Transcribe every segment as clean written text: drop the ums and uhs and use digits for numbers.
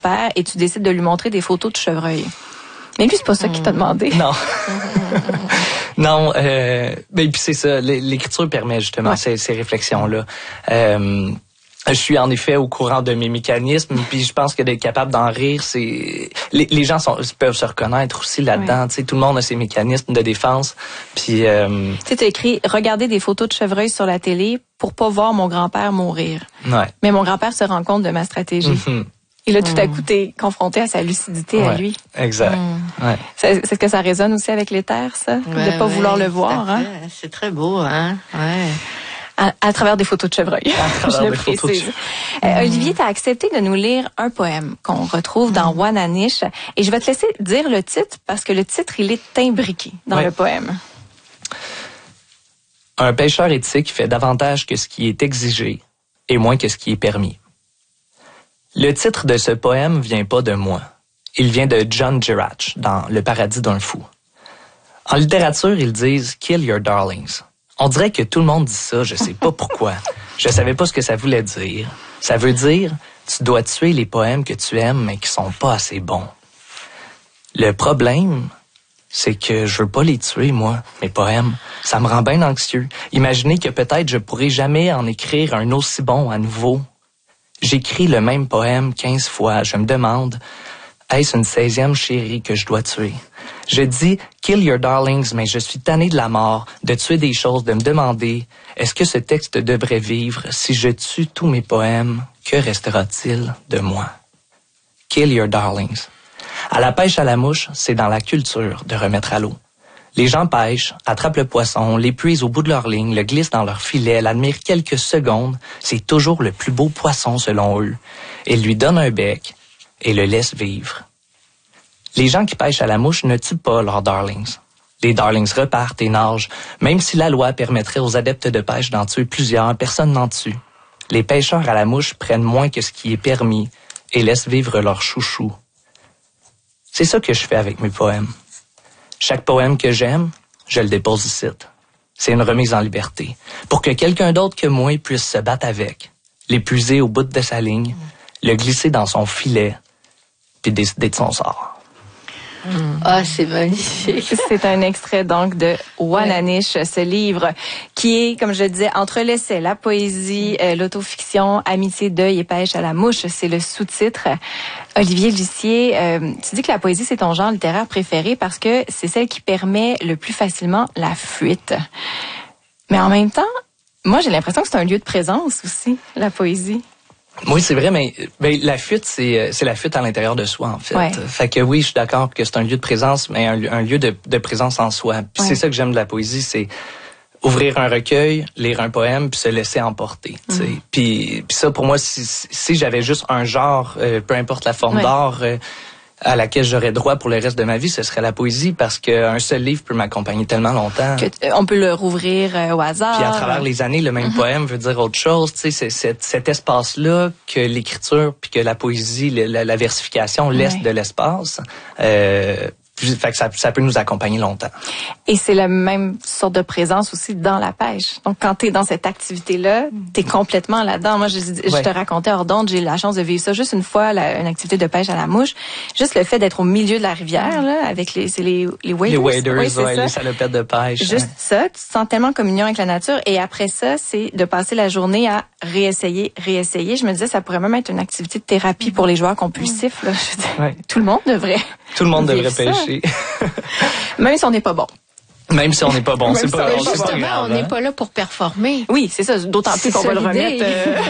père et tu décides de lui montrer des photos de chevreuil. Mais lui, c'est pas ça qu'il t'a demandé. Non. Non, puis c'est ça, l'écriture permet justement ces réflexions-là. Je suis en effet au courant de mes mécanismes, puis je pense que d'être capable d'en rire, c'est les gens peuvent se reconnaître aussi là-dedans. Tu sais, tout le monde a ses mécanismes de défense. Puis tu sais, t'as écrit regarder des photos de chevreuil sur la télé pour pas voir mon grand-père mourir. Ouais. Mais mon grand-père se rend compte de ma stratégie. Et là, tout à coup, t'es confronté à sa lucidité à lui. Exact. Ouais. Est-ce que ça résonne aussi avec l'éther, ça? De pas vouloir le voir, hein? C'est très beau, hein? Ouais. À travers des photos de chevreuil. Je le précise. Olivier, t'as accepté de nous lire un poème qu'on retrouve dans Wananiche. Et je vais te laisser dire le titre parce que le titre, il est imbriqué dans le poème. Un pêcheur éthique fait davantage que ce qui est exigé et moins que ce qui est permis. Le titre de ce poème vient pas de moi. Il vient de John Girach dans Le paradis d'un fou. En littérature, ils disent « Kill your darlings ». On dirait que tout le monde dit ça, je sais pas pourquoi. Je savais pas ce que ça voulait dire. Ça veut dire « Tu dois tuer les poèmes que tu aimes mais qui sont pas assez bons ». Le problème, c'est que je veux pas les tuer, moi, mes poèmes. Ça me rend bien anxieux. Imaginez que peut-être je pourrai jamais en écrire un aussi bon à nouveau. J'écris le même poème 15 fois. Je me demande, est-ce une 16e chérie que je dois tuer? Je dis « Kill your darlings », mais je suis tanné de la mort, de tuer des choses, de me demander, est-ce que ce texte devrait vivre? Si je tue tous mes poèmes, que restera-t-il de moi? Kill your darlings. À la pêche à la mouche, c'est dans la culture de remettre à l'eau. Les gens pêchent, attrapent le poisson, l'épuisent au bout de leur ligne, le glissent dans leur filet, l'admirent quelques secondes. C'est toujours le plus beau poisson selon eux. Ils lui donnent un bec et le laissent vivre. Les gens qui pêchent à la mouche ne tuent pas leurs darlings. Les darlings repartent et nagent. Même si la loi permettrait aux adeptes de pêche d'en tuer plusieurs, personne n'en tue. Les pêcheurs à la mouche prennent moins que ce qui est permis et laissent vivre leurs chouchous. C'est ça que je fais avec mes poèmes. Chaque poème que j'aime, je le dépose ici. C'est une remise en liberté. Pour que quelqu'un d'autre que moi puisse se battre avec, l'épuiser au bout de sa ligne, le glisser dans son filet, puis décider de son sort. Ah, c'est magnifique. C'est un extrait donc de Wananiche, ce livre qui est, comme je le disais, entre l'essai, la poésie, l'autofiction, amitié, deuil et pêche à la mouche. C'est le sous-titre. Olivier Lucier, tu dis que la poésie, c'est ton genre littéraire préféré parce que c'est celle qui permet le plus facilement la fuite. Mais en même temps, moi, j'ai l'impression que c'est un lieu de présence aussi, la poésie. Oui, c'est vrai, mais la fuite, c'est la fuite à l'intérieur de soi, en fait. Ouais. Fait que oui, je suis d'accord que c'est un lieu de présence, mais un lieu de présence en soi. Puis c'est ça que j'aime de la poésie, c'est ouvrir un recueil, lire un poème, puis se laisser emporter. Tu sais. Puis ça, pour moi, si j'avais juste un genre, peu importe la forme d'art à laquelle j'aurais droit pour le reste de ma vie, ce serait la poésie, parce qu'un seul livre peut m'accompagner tellement longtemps. On peut le rouvrir au hasard. Puis à travers les années, le même poème veut dire autre chose. Tu sais, c'est cet espace-là que l'écriture puis que la poésie, la versification laisse de l'espace. Fait que ça peut nous accompagner longtemps. Et c'est la même sorte de présence aussi dans la pêche. Donc, quand t'es dans cette activité-là, t'es complètement là-dedans. Moi, je te racontais hors d'onde, j'ai eu la chance de vivre ça juste une fois, une activité de pêche à la mouche. Juste le fait d'être au milieu de la rivière, là, avec les waders. Les waders, les salopettes de pêche. Juste ça, tu te sens tellement en communion avec la nature. Et après ça, c'est de passer la journée à réessayer. Je me disais, ça pourrait même être une activité de thérapie pour les joueurs compulsifs, là. Je veux dire, tout le monde devrait. Tout le monde devrait pêcher. Même si on n'est pas bon. Même si on n'est pas bon, c'est pas grave. Justement, on n'est pas là pour performer. Oui, c'est ça. D'autant plus qu'on va le remettre.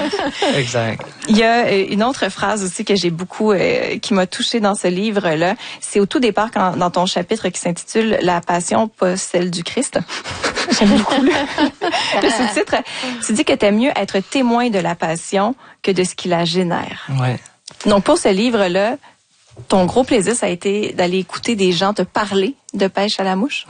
Exact. Il y a une autre phrase aussi que j'ai beaucoup, qui m'a touchée dans ce livre-là. C'est au tout départ, dans ton chapitre qui s'intitule « La passion, pas celle du Christ ». J'aime beaucoup le sous-titre. Tu dis que t'aimes mieux être témoin de la passion que de ce qui la génère. Ouais. Donc, pour ce livre-là, ton gros plaisir, ça a été d'aller écouter des gens te parler de pêche à la mouche?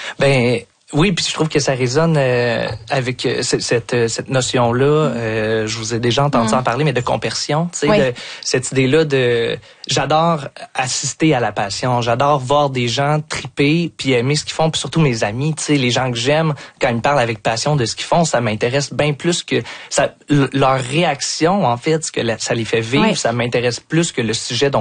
Oui, puis je trouve que ça résonne avec cette notion-là. Je vous ai déjà entendu en parler, mais de compersion, tu sais, cette idée-là de j'adore assister à la passion, j'adore voir des gens triper puis aimer ce qu'ils font, puis surtout mes amis, tu sais, les gens que j'aime quand ils me parlent avec passion de ce qu'ils font, ça m'intéresse bien plus que leur réaction en fait, ce que ça les fait vivre, ça m'intéresse plus que le sujet dont